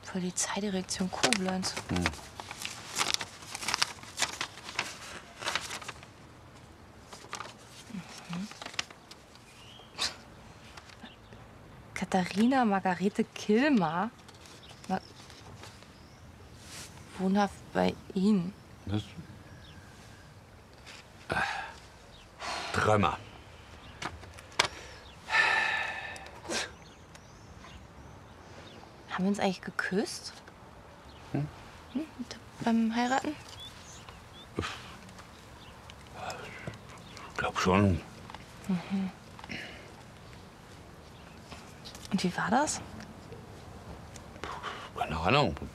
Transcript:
Polizeidirektion Koblenz. Hm. Katharina Margarete Kilmer? Wohnhaft bei Ihnen. Was? Trümmer. Haben wir uns eigentlich geküsst? Beim Heiraten? Ich glaub schon. Und wie war das? Keine Ahnung.